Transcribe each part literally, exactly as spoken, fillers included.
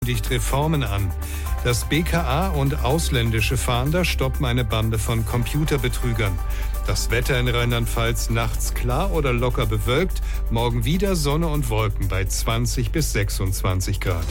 kündigt Reformen an. Das B K A und ausländische Fahnder stoppen eine Bande von Computerbetrügern. Das Wetter in Rheinland-Pfalz nachts klar oder locker bewölkt, morgen wieder Sonne und Wolken bei zwanzig bis sechsundzwanzig Grad.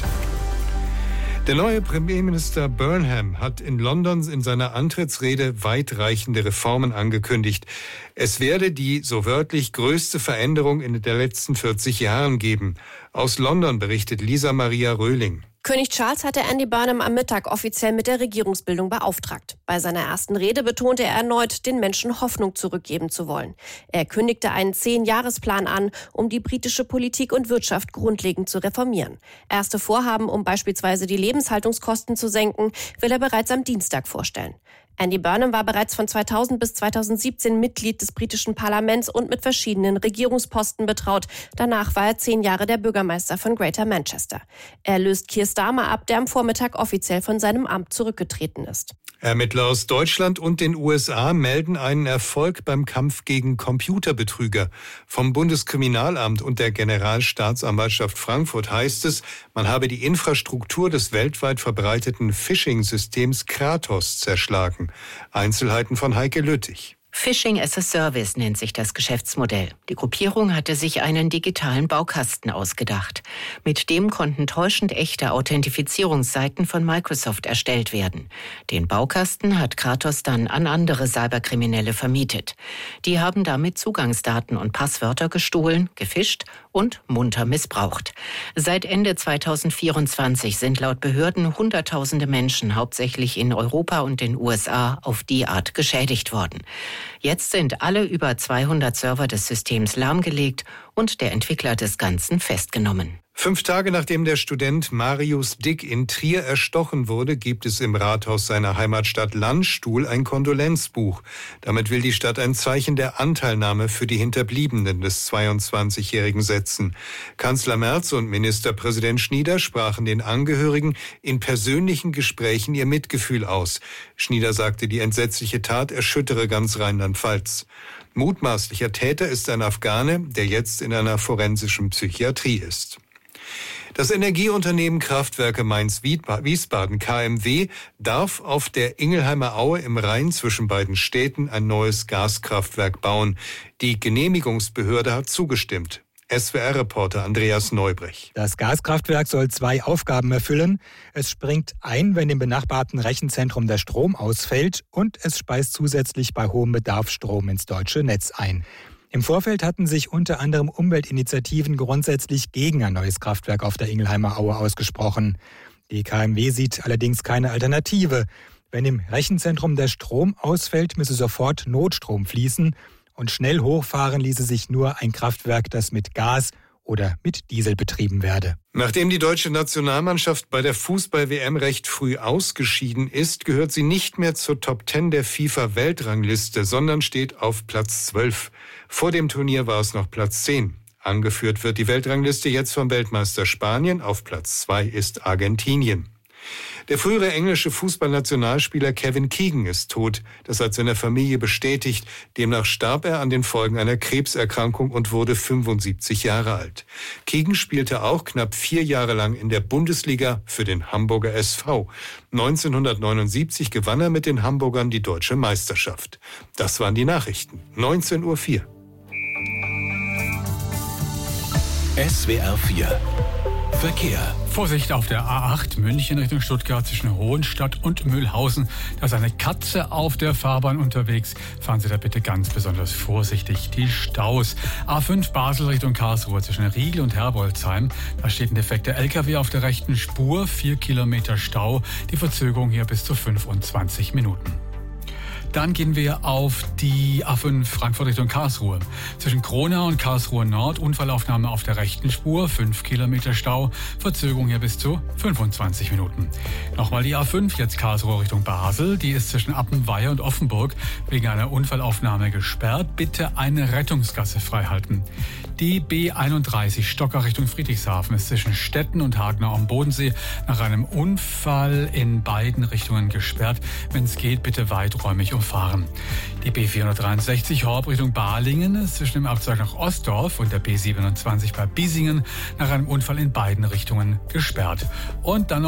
Der neue Premierminister Burnham hat in London in seiner Antrittsrede weitreichende Reformen angekündigt. Es werde die, so wörtlich, größte Veränderung in den letzten vierzig Jahren geben. Aus London berichtet Lisa Maria Röhling. König Charles hatte Andy Burnham am Mittag offiziell mit der Regierungsbildung beauftragt. Bei seiner ersten Rede betonte er erneut, den Menschen Hoffnung zurückgeben zu wollen. Er kündigte einen Zehn-Jahresplan an, um die britische Politik und Wirtschaft grundlegend zu reformieren. Erste Vorhaben, um beispielsweise die Lebenshaltungskosten zu senken, will er bereits am Dienstag vorstellen. Andy Burnham war bereits von zweitausend bis zweitausendsiebzehn Mitglied des britischen Parlaments und mit verschiedenen Regierungsposten betraut. Danach war er zehn Jahre der Bürgermeister von Greater Manchester. Er löst Keir Starmer ab, der am Vormittag offiziell von seinem Amt zurückgetreten ist. Ermittler aus Deutschland und den U S A melden einen Erfolg beim Kampf gegen Computerbetrüger. Vom Bundeskriminalamt und der Generalstaatsanwaltschaft Frankfurt heißt es, man habe die Infrastruktur des weltweit verbreiteten Phishing-Systems Kratos zerschlagen. Einzelheiten von Heike Lüttich. Phishing as a Service nennt sich das Geschäftsmodell. Die Gruppierung hatte sich einen digitalen Baukasten ausgedacht. Mit dem konnten täuschend echte Authentifizierungsseiten von Microsoft erstellt werden. Den Baukasten hat Kratos dann an andere Cyberkriminelle vermietet. Die haben damit Zugangsdaten und Passwörter gestohlen, gefischt und munter missbraucht. Seit Ende zweitausendvierundzwanzig sind laut Behörden Hunderttausende Menschen, hauptsächlich in Europa und den U S A, auf die Art geschädigt worden. Jetzt sind alle über zweihundert Server des Systems lahmgelegt und der Entwickler des Ganzen festgenommen. Fünf Tage nachdem der Student Marius Dick in Trier erstochen wurde, gibt es im Rathaus seiner Heimatstadt Landstuhl ein Kondolenzbuch. Damit will die Stadt ein Zeichen der Anteilnahme für die Hinterbliebenen des zweiundzwanzigjährigen setzen. Kanzler Merz und Ministerpräsident Schnieder sprachen den Angehörigen in persönlichen Gesprächen ihr Mitgefühl aus. Schnieder sagte, die entsetzliche Tat erschüttere ganz Rheinland-Pfalz. Mutmaßlicher Täter ist ein Afghane, der jetzt in einer forensischen Psychiatrie ist. Das Energieunternehmen Kraftwerke Mainz-Wiesbaden K M W darf auf der Ingelheimer Aue im Rhein zwischen beiden Städten ein neues Gaskraftwerk bauen. Die Genehmigungsbehörde hat zugestimmt. S W R-Reporter Andreas Neubrech. Das Gaskraftwerk soll zwei Aufgaben erfüllen. Es springt ein, wenn im benachbarten Rechenzentrum der Strom ausfällt, und es speist zusätzlich bei hohem Bedarf Strom ins deutsche Netz ein. Im Vorfeld hatten sich unter anderem Umweltinitiativen grundsätzlich gegen ein neues Kraftwerk auf der Ingelheimer Aue ausgesprochen. Die K M W sieht allerdings keine Alternative. Wenn im Rechenzentrum der Strom ausfällt, müsse sofort Notstrom fließen, und schnell hochfahren ließe sich nur ein Kraftwerk, das mit Gas oder mit Diesel betrieben werde. Nachdem die deutsche Nationalmannschaft bei der Fußball-W M recht früh ausgeschieden ist, gehört sie nicht mehr zur Top Ten der FIFA-Weltrangliste, sondern steht auf Platz zwölf. Vor dem Turnier war es noch Platz zehn. Angeführt wird die Weltrangliste jetzt vom Weltmeister Spanien. Auf Platz zwei ist Argentinien. Der frühere englische Fußballnationalspieler Kevin Keegan ist tot. Das hat seine Familie bestätigt. Demnach starb er an den Folgen einer Krebserkrankung und wurde fünfundsiebzig Jahre alt. Keegan spielte auch knapp vier Jahre lang in der Bundesliga für den Hamburger S V. neunzehnhundertneunundsiebzig gewann er mit den Hamburgern die deutsche Meisterschaft. Das waren die Nachrichten. neunzehn Uhr vier. S W R vier Verkehr. Vorsicht auf der A acht München Richtung Stuttgart zwischen Hohenstadt und Mühlhausen. Da ist eine Katze auf der Fahrbahn unterwegs. Fahren Sie da bitte ganz besonders vorsichtig. Die Staus. A fünf Basel Richtung Karlsruhe zwischen Riegel und Herbolzheim. Da steht ein defekter L K W auf der rechten Spur. Vier Kilometer Stau. Die Verzögerung hier bis zu fünfundzwanzig Minuten. Dann gehen wir auf die A fünf Frankfurt Richtung Karlsruhe. Zwischen Kronau und Karlsruhe Nord Unfallaufnahme auf der rechten Spur, fünf Kilometer Stau, Verzögerung hier bis zu fünfundzwanzig Minuten. Nochmal die A fünf, jetzt Karlsruhe Richtung Basel. Die ist zwischen Appenweier und Offenburg wegen einer Unfallaufnahme gesperrt. Bitte eine Rettungsgasse freihalten. Die B einunddreißig Stocker Richtung Friedrichshafen ist zwischen Stetten und Hagenau am Bodensee nach einem Unfall in beiden Richtungen gesperrt. Wenn es geht, bitte weiträumig noch fahren. Die B vierhundertdreiundsechzig Horb Richtung Balingen zwischen dem Abzweig nach Ostdorf und der B siebenundzwanzig bei Biesingen nach einem Unfall in beiden Richtungen gesperrt. Und dann noch